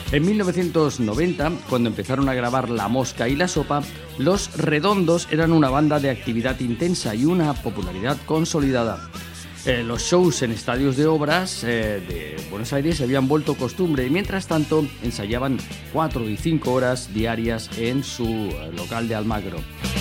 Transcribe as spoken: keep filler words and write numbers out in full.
En mil novecientos noventa, cuando empezaron a grabar La Mosca y La Sopa, Los Redondos eran una banda de actividad intensa y una popularidad consolidada. Eh, los shows en estadios de obras eh, de Buenos Aires se habían vuelto costumbre y mientras tanto ensayaban cuatro y cinco horas diarias en su local de Almagro.